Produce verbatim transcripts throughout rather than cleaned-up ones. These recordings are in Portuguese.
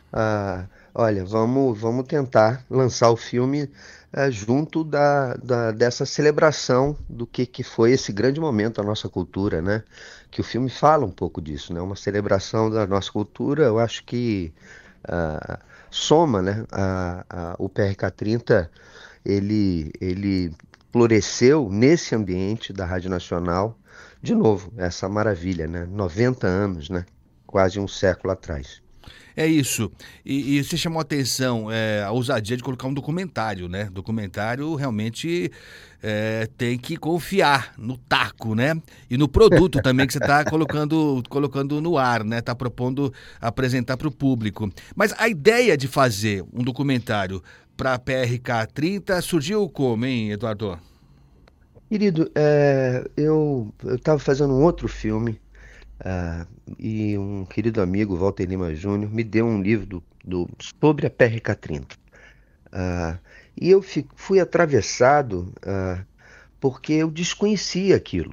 Ah, olha, vamos, vamos tentar lançar o filme eh, junto da, da- dessa celebração do que, que foi esse grande momento da nossa cultura, né? Que o filme fala um pouco disso, né? Uma celebração da nossa cultura, eu acho que ah, soma, né? A, a- o P R K trinta, ele, ele floresceu nesse ambiente da Rádio Nacional, de novo, essa maravilha, né? noventa anos, né? Quase um século atrás. É isso. E, e você chamou a atenção é, a ousadia de colocar um documentário, né? Documentário realmente é, tem que confiar no taco, né? E no produto também que você está colocando, colocando no ar, né? Está propondo apresentar para o público. Mas a ideia de fazer um documentário para a P R K trinta surgiu como, hein, Eduardo? Querido, é, eu estava fazendo um outro filme, ah, e um querido amigo, Walter Lima Júnior, me deu um livro do, do- sobre a P R K trinta. Ah, e eu fi- fui atravessado, ah, porque eu desconhecia aquilo,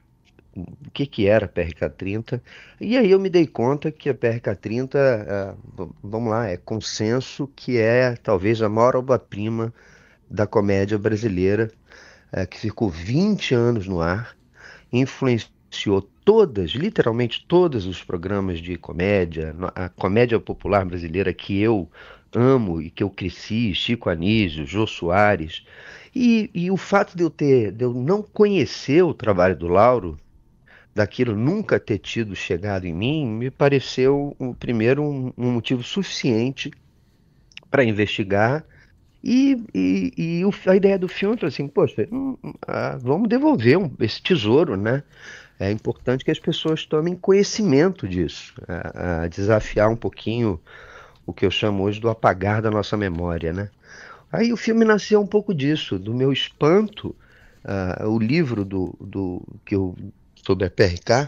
o que, que era a P R K trinta. E aí eu me dei conta que a P R K trinta, ah, v- vamos lá, é consenso que é talvez a maior obra-prima da comédia brasileira, eh, que ficou vinte anos no ar, influenciou todas, literalmente todos os programas de comédia, no- a comédia popular brasileira que eu amo e que eu cresci, Chico Anísio, Jô Soares. E, e o fato de eu ter, de eu não conhecer o trabalho do Lauro, daquilo nunca ter tido chegado em mim, me pareceu, um, primeiro, um, um motivo suficiente para investigar. E, e, e o- a ideia do filme foi assim, poxa, hum, hum, ah, vamos devolver um- esse tesouro, né? É importante que as pessoas tomem conhecimento disso, a, a desafiar um pouquinho o que eu chamo hoje do apagar da nossa memória, né? Aí o filme nasceu um pouco disso, do meu espanto. Ah, o livro do, do que eu sobre a P R K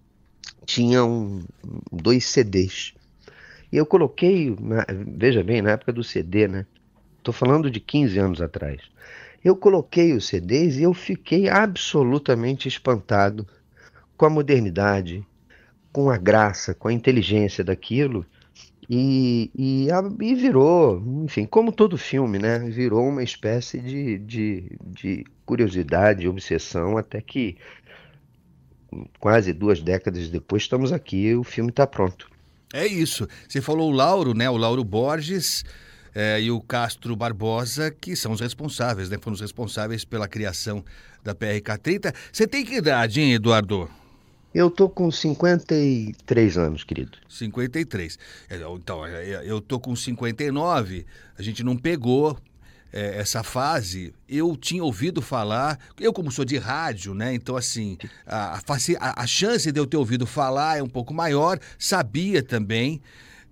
tinha um, dois C Ds. E eu coloquei, na- veja bem, na época do C D, né? Estou falando de quinze anos atrás. Eu coloquei os C Ds e eu fiquei absolutamente espantado com a modernidade, com a graça, com a inteligência daquilo, e, e, a- e virou, enfim, como todo filme, né? Virou uma espécie de, de, de curiosidade, obsessão, até que quase duas décadas depois estamos aqui e o filme está pronto. É isso. Você falou o Lauro, né? O Lauro Borges é, e o Castro Barbosa, que são os responsáveis, né? Foram os responsáveis pela criação da P R K trinta. Você tem que idade, hein, Eduardo? Eu tô com cinquenta e três anos, querido. cinquenta e três. É, então, é, eu tô com cinquenta e nove, a gente não pegou é, essa fase. Eu tinha ouvido falar, eu como sou de rádio, né? Então, assim, a, a faci- a- a chance de eu ter ouvido falar é um pouco maior. Sabia também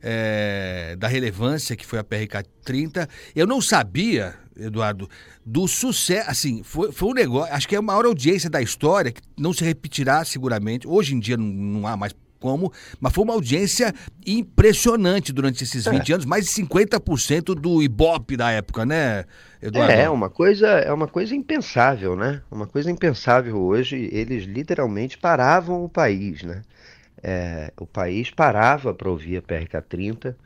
é, da relevância que foi a P R K trinta. Eu não sabia, Eduardo, do sucesso. Assim, foi, foi um negócio. Acho que é a maior audiência da história, que não se repetirá seguramente. Hoje em dia não, não há mais como, mas foi uma audiência impressionante durante esses É, vinte anos, mais de cinquenta por cento do Ibope da época, né, é é Eduardo? uma coisa, é uma coisa impensável, né? Uma coisa impensável hoje. Eles literalmente paravam o país, né? É, o país parava para ouvir a P R K trinta.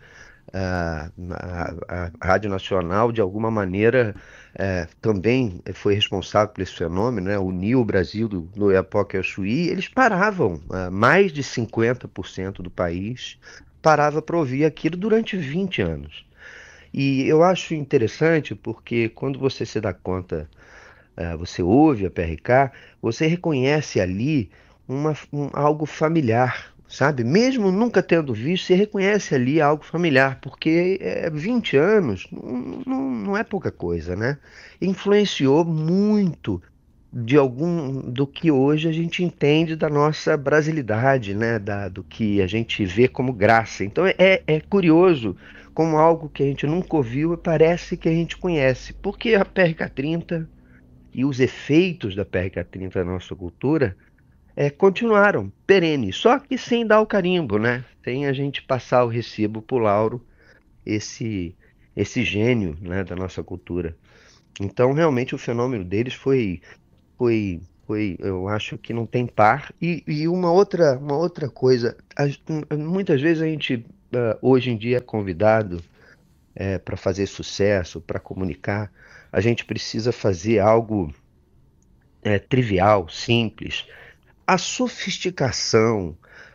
A, a- a Rádio Nacional, de alguma maneira, é, também foi responsável por esse fenômeno, né? Uniu o Brasil do, do Iapoque ao Chuí. Eles paravam, ah, mais de cinquenta por cento do país parava para ouvir aquilo durante vinte anos. E eu acho interessante porque quando você se dá conta, eh, você ouve a P R K, você reconhece ali uma, um- algo familiar, sabe? Mesmo nunca tendo visto, você reconhece ali algo familiar, porque é, vinte anos não, não, não é pouca coisa, né? Influenciou muito de algum do que hoje a gente entende da nossa brasilidade, né? Da, do que a gente vê como graça. Então é, é curioso como algo que a gente nunca ouviu parece que a gente conhece, porque a P R K trinta e os efeitos da P R K trinta na nossa cultura é, continuaram perenes, só que sem dar o carimbo, né? Sem a gente passar o recibo pro Lauro, esse, esse gênio, né, da nossa cultura. Então, realmente, o fenômeno deles foi, foi, foi, eu acho que não tem par. E, e uma outra, uma outra coisa, as- muitas vezes a gente ah, hoje em dia é convidado para fazer sucesso, para comunicar, a gente precisa fazer algo é, trivial, simples. A sofisticação,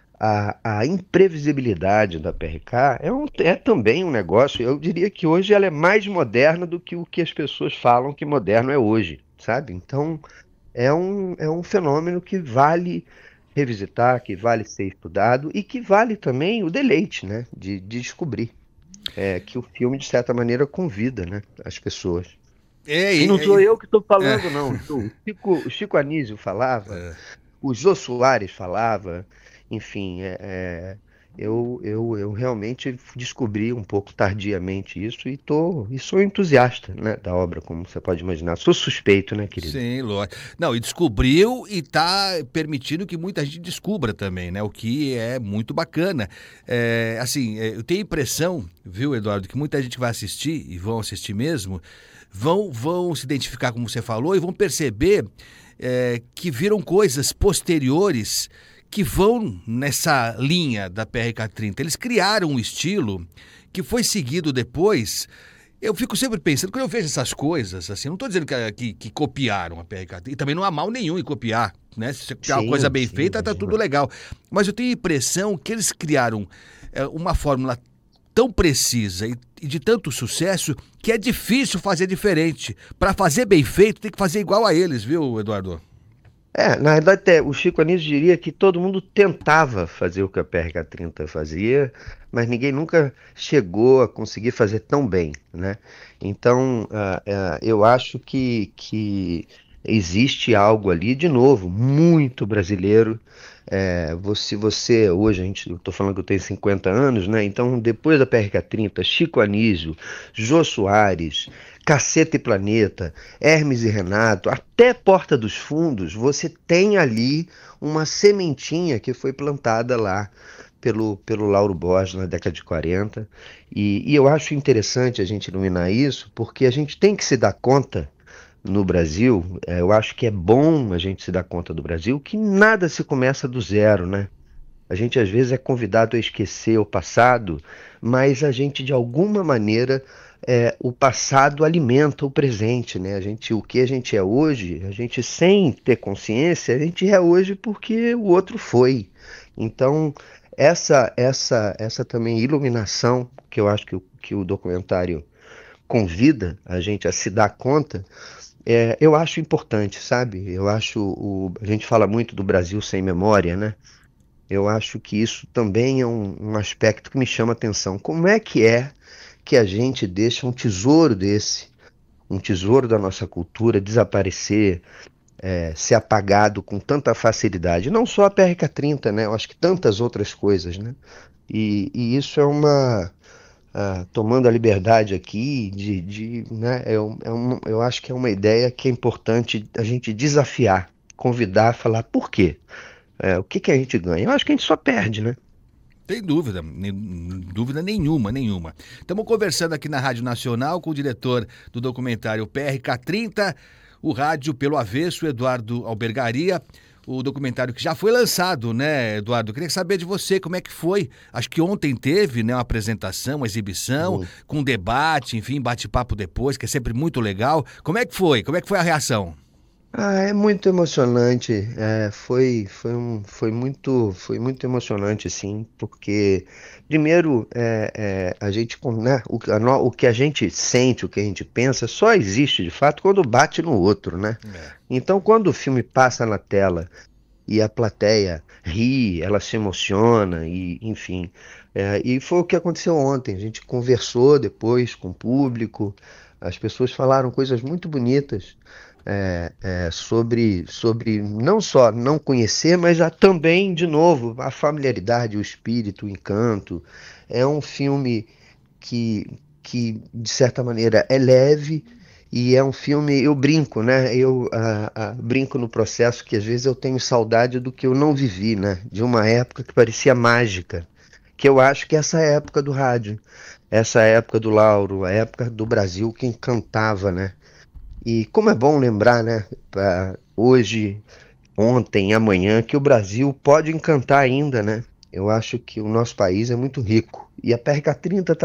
a, a imprevisibilidade da P R K é, um- é também um negócio. Eu diria que hoje ela é mais moderna do que o que as pessoas falam que moderno é hoje, sabe? Então, é um, é um fenômeno que vale revisitar, que vale ser estudado e que vale também o deleite, né? De, de descobrir. É, que o filme, de certa maneira, convida, né, as pessoas. É, E não é, sou eu que estou é, falando, não. O Chico, o Chico Anísio falava, o Jô Soares falava, enfim, é, é, eu, eu, eu realmente descobri um pouco tardiamente isso e, tô, e sou entusiasta, né, da obra, como você pode imaginar. Sou suspeito, né, querido? sim, lógico. Não, e descobriu e está permitindo que muita gente descubra também, né? O que é muito bacana. É, assim, é, eu tenho a impressão, viu, Eduardo, que muita gente vai assistir, e vão assistir mesmo, vão, vão se identificar, como você falou, e vão perceber é, que viram coisas posteriores que vão nessa linha da P R K trinta. Eles criaram um estilo que foi seguido depois. Eu fico sempre pensando, quando eu vejo essas coisas, assim, não estou dizendo que, que, que copiaram a P R K, e também não há mal nenhum em copiar, né? Se você copiar uma coisa Sim, bem sim, feita, tá tudo imagina. legal. Mas eu tenho a impressão que eles criaram é, uma fórmula tão precisa e, e de tanto sucesso que é difícil fazer diferente. Para fazer bem feito, tem que fazer igual a eles, viu, Eduardo? É, na verdade, até o Chico Anísio diria que todo mundo tentava fazer o que a P R K trinta fazia, mas ninguém nunca chegou a conseguir fazer tão bem, né? Então, ah, ah, eu acho que, que existe algo ali, de novo, muito brasileiro. É, você, você, hoje, a gente, eu tô falando que eu tenho cinquenta anos, né? Então, depois da P R K trinta, Chico Anísio, Jô Soares, Caceta e Planeta, Hermes e Renato, até Porta dos Fundos, você tem ali uma sementinha que foi plantada lá pelo, pelo Lauro Borges na década de quarenta. E, e eu acho interessante a gente iluminar isso, porque a gente tem que se dar conta no Brasil, eh, eu acho que é bom a gente se dar conta do Brasil, que nada se começa do zero, né? A gente às vezes é convidado a esquecer o passado, mas a gente de alguma maneira é, o passado alimenta o presente, né? A gente, o que a gente é hoje, a gente sem ter consciência, a gente é hoje porque o outro foi. Então essa essa essa também iluminação que eu acho que, o- que o documentário convida a gente a se dar conta, é, eu acho importante, sabe? Eu acho o, a gente fala muito do Brasil sem memória, né? Eu acho que isso também é um, um aspecto que me chama atenção. Como é que é que a gente deixa um tesouro desse, um tesouro da nossa cultura, desaparecer, é, ser apagado com tanta facilidade? Não só a P R K trinta, né? Eu acho que tantas outras coisas, né? E, e isso é uma. Ah, tomando a liberdade aqui de, de, né? É, um- é um- eu acho que é uma ideia que é importante a gente desafiar, convidar, falar por quê? É, o que que a gente ganha? Eu acho que a gente só perde, né? Tem dúvida, nem- dúvida nenhuma, nenhuma. Estamos conversando aqui na Rádio Nacional com o diretor do documentário P R K trinta, o rádio pelo avesso, Eduardo Albergaria, o documentário que já foi lançado, né, Eduardo? Queria saber de você como é que foi. Acho que ontem teve, né, uma apresentação, uma exibição, Sim. com debate, enfim, bate-papo depois, que é sempre muito legal. Como é que foi? Como é que foi a reação? Ah, é muito emocionante. É, foi, foi, um, foi muito, foi muito emocionante, sim, porque primeiro é, é, a gente, com- né, o, que a no- o que a gente sente, o que a gente pensa, só existe de fato quando bate no outro, né? É. Então, quando o filme passa na tela e a plateia ri, ela se emociona e, enfim, é, e foi o que aconteceu ontem. A gente conversou depois com o público, as pessoas falaram coisas muito bonitas é, é, sobre, sobre não só não conhecer, mas a, também, de novo, a familiaridade, o espírito, o encanto. É um filme que, que de certa maneira, é leve e é um filme. Eu brinco, né? Eu ah, ah, brinco no processo que às vezes eu tenho saudade do que eu não vivi, né? De uma época que parecia mágica. Que eu acho que é essa época do rádio, essa época do Lauro, a época do Brasil que encantava, né? E como é bom lembrar, né, pra hoje, ontem, amanhã, que o Brasil pode encantar ainda, né? Eu acho que o nosso país é muito rico E a P R K trinta